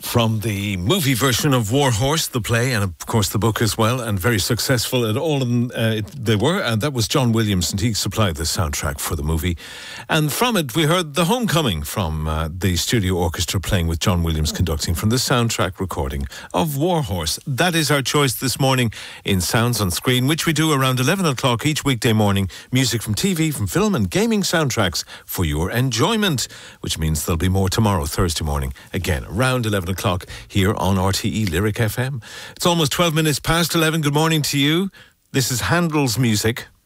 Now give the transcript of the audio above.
From the movie version of War Horse, the play, and of course the book as well, and very successful at all of them they were, and that was John Williams, and he supplied the soundtrack for the movie. And from it we heard The Homecoming from the studio orchestra playing with John Williams conducting from the soundtrack recording of War Horse. That is our choice this morning in Sounds on Screen, which we do around 11 o'clock each weekday morning. Music from TV, from film and gaming soundtracks for your enjoyment, which means there'll be more tomorrow, Thursday morning, again around 11 o'clock here on RTE Lyric FM. It's almost 12 minutes past 11. Good morning to you. This is Handel's music.